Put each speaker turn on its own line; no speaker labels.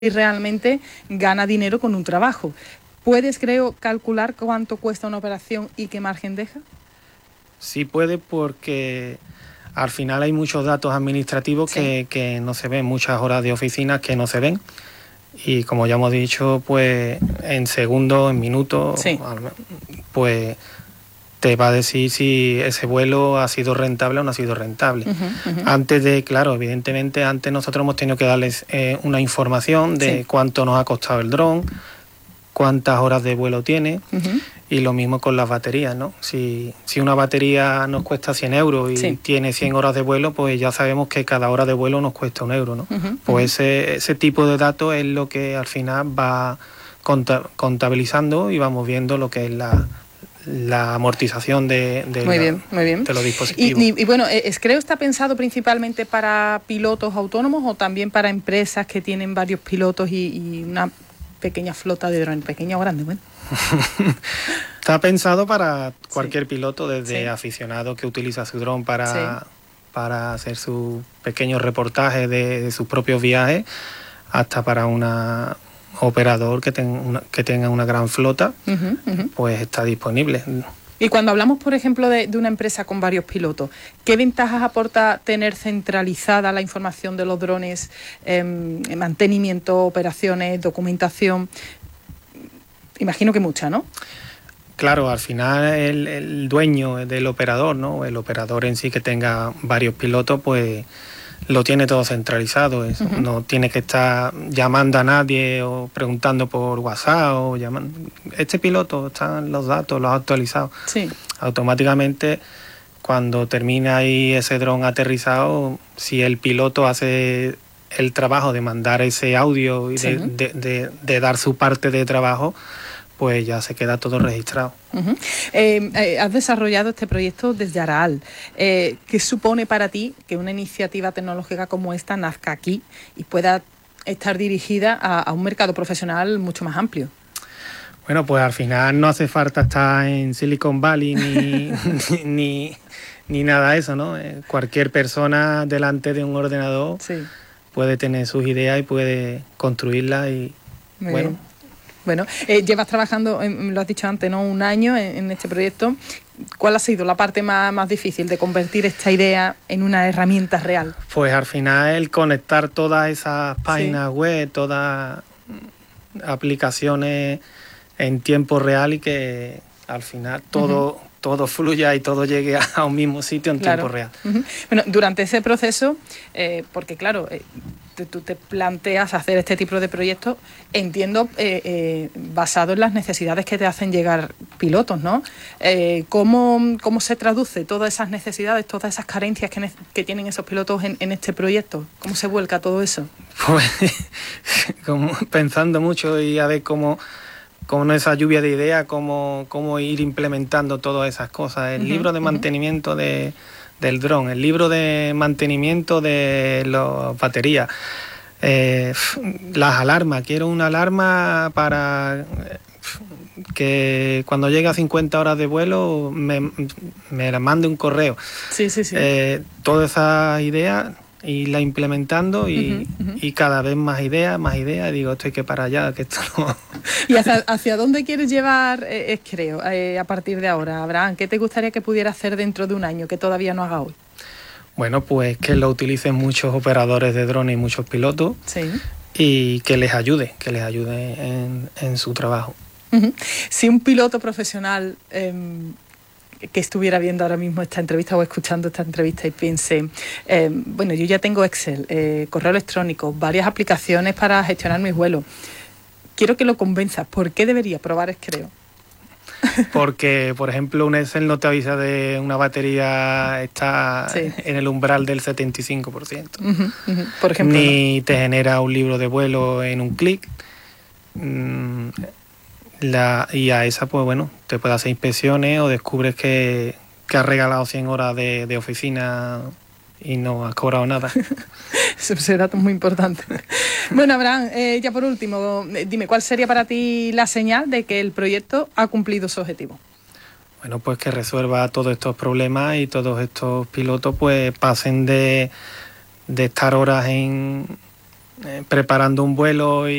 y realmente gana dinero con un trabajo. ¿Puedes, creo, calcular cuánto cuesta una operación y qué margen deja?
Sí puede, porque al final hay muchos datos administrativos
Sí.
que no se ven, muchas horas de oficinas que no se ven. Y como ya hemos dicho, pues en segundos, en minutos,
Sí.
pues te va a decir si ese vuelo ha sido rentable o no ha sido rentable. Antes de, claro, evidentemente, antes nosotros hemos tenido que darles una información de
Sí.
cuánto nos ha costado el dron, cuántas horas de vuelo tiene, y lo mismo con las baterías, ¿no? Si una batería nos cuesta 100 euros y
Sí.
tiene 100 horas de vuelo, pues ya sabemos que cada hora de vuelo nos cuesta 1 euro, ¿no? Pues ese tipo de datos es lo que al final va contabilizando y vamos viendo lo que es la amortización de
Muy bien.
de los dispositivos.
Y bueno, ¿Screo está pensado principalmente para pilotos autónomos o también para empresas que tienen varios pilotos y una pequeña flota de drones, pequeña o grande? Bueno.
Está pensado para cualquier piloto, desde
Sí.
aficionado que utiliza su dron para hacer sus pequeños reportajes de sus propios viajes, hasta para una operador que tenga una gran flota, pues está disponible.
Y cuando hablamos, por ejemplo, de una empresa con varios pilotos, ¿qué ventajas aporta tener centralizada la información de los drones, mantenimiento, operaciones, documentación? Imagino que mucha, ¿no?
Claro, al final el dueño del operador, ¿no? El operador en sí que tenga varios pilotos, pues lo tiene todo centralizado. Eso. No tiene que estar llamando a nadie o preguntando por WhatsApp o llamando. Este piloto, están los datos, los ha actualizado.
Sí.
Automáticamente, cuando termina ahí ese dron aterrizado, si el piloto hace el trabajo de mandar ese audio y de dar su parte de trabajo, pues ya se queda todo registrado.
Has desarrollado este proyecto desde Araal. ¿Qué supone para ti que una iniciativa tecnológica como esta nazca aquí y pueda estar dirigida a un mercado profesional mucho más amplio?
Bueno, pues al final no hace falta estar en Silicon Valley ni nada de eso, ¿no? Cualquier persona delante de un ordenador puede tener sus ideas y puede construirlas y
Muy bien. Bueno, llevas trabajando, lo has dicho antes, ¿no? 1 año en este proyecto. ¿Cuál ha sido la parte más difícil de convertir esta idea en una herramienta real?
Pues al final el conectar todas esas páginas web, todas aplicaciones en tiempo real y que al final todo fluya y todo llegue a un mismo sitio en tiempo real.
Bueno, durante ese proceso, porque claro, tú te planteas hacer este tipo de proyectos, entiendo, basado en las necesidades que te hacen llegar pilotos, ¿no? ¿Cómo se traduce todas esas necesidades, todas esas carencias que tienen esos pilotos en este proyecto? ¿Cómo se vuelca todo eso?
Pues pensando mucho y a ver cómo esa lluvia de ideas, cómo ir implementando todas esas cosas. El libro de mantenimiento del dron, el libro de mantenimiento de las baterías, las alarmas. Quiero una alarma para que cuando llegue a 50 horas de vuelo me la mande un correo.
Sí.
Todas esas ideas, irla implementando y cada vez más ideas, y digo, esto hay que parar ya, que esto no...
¿Y hacia dónde quieres llevar Screo a partir de ahora, Abraham? ¿Qué te gustaría que pudiera hacer dentro de 1 año que todavía no haga hoy?
Bueno, pues que lo utilicen muchos operadores de drones y muchos pilotos y que les ayude en su trabajo.
Si un piloto profesional que estuviera viendo ahora mismo esta entrevista o escuchando esta entrevista y piense, bueno, yo ya tengo Excel, correo electrónico, varias aplicaciones para gestionar mis vuelos, quiero que lo convenzas, ¿por qué debería probar Screo?
Porque, por ejemplo, un Excel no te avisa de una batería está en el umbral del 75%.
Por ejemplo,
ni te genera un libro de vuelo en un clic. Y a esa, pues bueno, te puede hacer inspecciones o descubres que has regalado 100 horas de oficina y no has cobrado nada.
Ese dato es muy importante. Bueno, Abraham, ya por último, dime, ¿cuál sería para ti la señal de que el proyecto ha cumplido su objetivo?
Bueno, pues que resuelva todos estos problemas y todos estos pilotos pues pasen de estar horas en preparando un vuelo